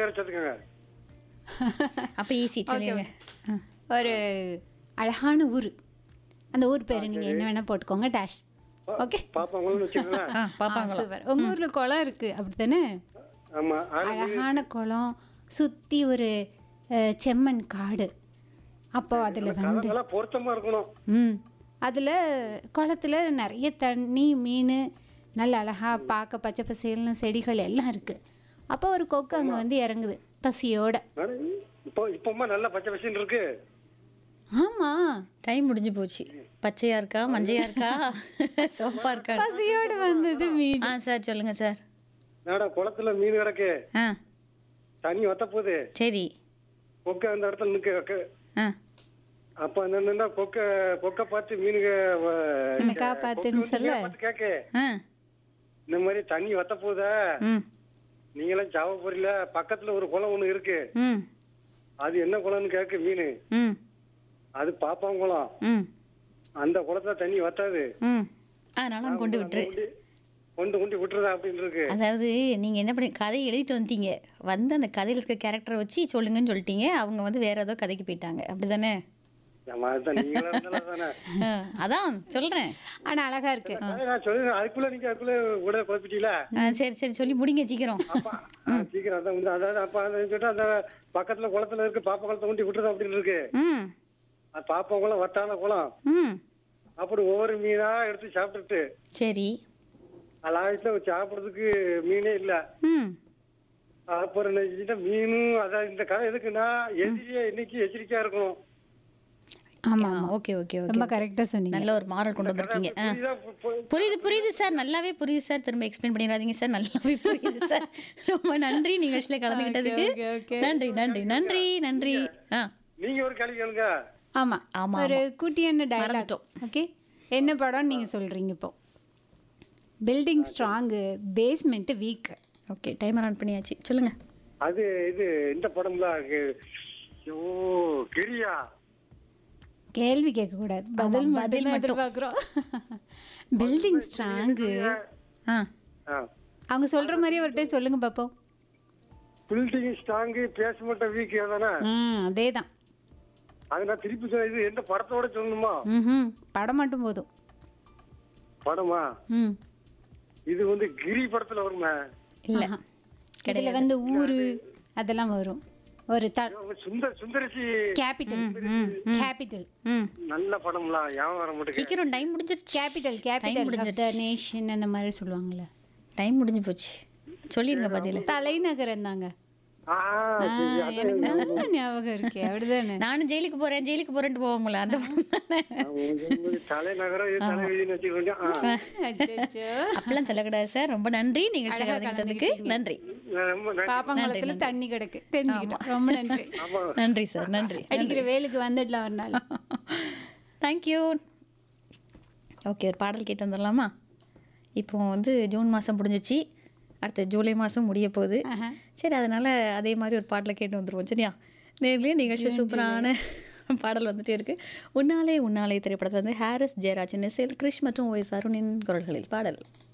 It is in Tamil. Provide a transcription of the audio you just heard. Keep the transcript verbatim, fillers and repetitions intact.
வேற சேர்த்துக்கங்க. அப்ப ஈஸி சொல்லுங்க. ஒரு அழகான ஊர். அந்த ஊர் பேர் நீங்கள் என்ன வேணால் போட்டுக்கோங்க. டேஷ். ஓகே, பாப்பாங்களும் வச்சுக்கோங்களேன். ஆ பாப்பாங்களா? சூப்பர். உங்கள் ஊரில் குளம் இருக்குது அப்படி தானே? ஆமா. ஆனா அழகான குளம், சுற்றி ஒரு அஹ், செம்மண் காடு. அப்போ அதில் வந்து கலங்கெல்லாம் பொருத்தமா இருக்கணும். ம் அதில் குளத்துல நிறைய தண்ணி, மீன், நல்ல அழகாக பார்க்க பச்சை பசேல்னு செடிகள் எல்லாம் இருக்குது. அப்போ ஒரு கொக்கு அங்கே வந்து இறங்குது பசியோட. மேடம், இப்போ இப்பமா நல்ல பச்சை பசேல்னு இருக்கு. ஆமாம், டைம் முடிஞ்சு போச்சு. பச்சையா இருக்கா, மஞ்சையா இருக்கா, சோப்பா இருக்கா? பசியோட வந்தது மீன். ஆ சார் சொல்லுங்க சார். மேடம், குளத்துல மீன் கிடக்கு, ஆ தண்ணி வத்த போகுது, சரி. கொக்க அந்த இடத்துல நிக்க. ஆ அப்ப என்னன்னா கொக்க கொக்க பார்த்து மீனுக்கு என்னை காப்பாத்துன்னு சொல்ல. கேக்கு, ஆ இந்த மாதிரி தண்ணி வத்த போகுதா, ம் நீங்களாம் சாவ போறீல, பக்கத்துல ஒரு குளம் ஒண்ணு இருக்கு, ம் அது என்ன குளம்னு கேக்கு மீன். ம் அது பாப்பான் குளம். ம் அந்த குளத்துல தண்ணி வத்தாது, ம் அதனால கொண்டு விட்டுரு. கொண்டு கொண்டு விட்டுறதா அப்படின்னு இருக்கு. அதாவது நீங்கள் என்ன பண்ணி கதையை எழுதிட்டு வந்துட்டீங்க, வந்து அந்த கதையில் இருக்க கேரக்டரை வச்சு சொல்லுங்கன்னு சொல்லிட்டீங்க. அவங்க வந்து வேற ஏதோ கதைக்கு போயிட்டாங்க, அப்படி தானே? ஆமா, அதுதான் நீங்களா இருந்தாலும் தானே. அதான் சொல்கிறேன். ஆனால் அழகா இருக்கு. நான் சொல்லுங்க, அதுக்குள்ள நீங்க அதுக்குள்ள கூட குழப்பிட்டீங்களா? சரி சரி சொல்லி முடிங்க சீக்கிரம். அப்பா ஆ, சீக்கிரம் அதான் வந்து அதாவது அப்பா அந்த சொல்லிட்டு அந்த பக்கத்துல குளத்துல இருக்கு, பாப்பா குளத்தை கொண்டு விட்டுறது அப்படின்னு இருக்கு. ம் அது பாப்பா குளம், வத்தான குளம். ம் அப்படி ஒவ்வொரு மீனா எடுத்து சாப்பிட்டுட்டு சரி. லாஸ்ட்ல சாப்பிடுறதுக்கு மீனே இல்ல. ம் அப்புறம் என்ன செஞ்சுட்டா, மீனும் அதான் இந்த கதை எதுக்குன்னா, எதிரியே இன்னைக்கு எச்சரிக்கையா இருக்கணும். ஆமாம், ஓகே ஓகே ஓகே. ரொம்ப கரெக்டாக சொன்னீங்க. நல்ல ஒரு மாரல் கொண்டு வந்திருக்கீங்க. ஆ புரியுதா? பு- பு- புரியுது புரியுது சார், நல்லாவே புரியுது சார். திரும்ப எக்ஸ்பிளைன் பண்ணிடாதீங்க சார், நல்லாவே புரியுது சார். ரொம்ப நன்றி நிகழ்ச்சியில் கலந்துக்கிட்டதுக்கு. Okay, okay. நன்றி நன்றி நன்றி நன்றி. ஆ நீங்க ஒரு கேள்வி கேளுங்க. ஆமாம் ஆமா, ஒரு குட்டியான டயலாக். மறந்துட்டோம். ஓகே, என்ன படம்னு நீங்கள் சொல்கிறீங்க இப்போ? Building strong, basement week. Okay, timer on பண்ணியாச்சு, சொல்லுங்க. அது இது இந்த படம்லாம் இருக்கு. ஐயோ, கிரியா. கேள்வி கேட்கக்கூடாது, பதில் பதில் பதில் மட்டும். எதிர்பார்க்குறோம். Building strong. ஆ ஆ, அவங்க சொல்கிற மாதிரியே ஒரு டைம் சொல்லுங்க பார்ப்போம். பில்டிங் ஸ்ட்ராங்கு, பேச வீக் தானே? ம் அதே தான். அது நான் திருப்பி சொல்ல, இது எந்த படத்தோட சொல்லணுமா? ம் படம் மட்டும் போதும். படமா? ம் இது வந்து கிரி படத்துல வருமா? இல்ல இதில் வந்து ஊரு அதெல்லாம் வரும். ஒரு த சுந்தர் சுந்தரிசி. கேபிட்டல். கேபிட்டல். ம் நல்ல படம்லாம் ஞாபகம் வர மாட்டேங்குது. சீக்கிரம், டைம் முடிஞ்சிருச்சு. Capital capital of the nation அந்த மாதிரி சொல்லுவாங்கல்ல. டைம் முடிஞ்சு போச்சு, சொல்லிருங்க பதில. தலைநகரம் தாங்க. ஆ, சரி, அதான் எனக்கு நல்ல ஞாபகம் இருக்கு, அப்படிதானே? நானும் ஜெயிலுக்கு போறேன் ஜெயிலுக்கு போறேன்ட்டு போவோம்ல, அந்த படம் தானே. உங்களுக்கு தலைநகரம் இது தலைவிதின்னு வச்சுக்கோங்க. ஆ, அச்சச்சோ. அப்படிலாம் சொல்லக்கூடாது சார். ரொம்ப நன்றி நிகழ்ச்சி கலந்துக்கிட்டதுக்கு. நன்றி. ரொம்ப நன்றி. பாப்பாங்குளத்துல தண்ணி கிடக்கு, தெரிஞ்சுக்கிட்டோம். ரொம்ப நன்றி. ஆமா. நன்றி சார், நன்றி. அடிக்கிற வேலுக்கு வந்துடலாம் ஒரு நாள். தேங்க்யூ. ஓகே, ஒரு பாடல் கேட்டு வந்துடலாமா? இப்போ வந்து ஜூன் மாதம் முடிஞ்சிச்சு, அடுத்த ஜூலை மாதம் முடிய போகுது. சரி, அதனால் அதே மாதிரி ஒரு பாடலை கேட்டு வந்துடுவோம், சரியா? நேர்லேயே நிகழ்ச்சி சூப்பரான பாடல் வந்துட்டே இருக்குது. உன்னாலே உன்னாலே திரைப்படத்தில் வந்து ஹாரிஸ் ஜெயராஜன், எஸ் எல் கிருஷ் மற்றும் ஒய் அருணின் குரல்களில் பாடல்.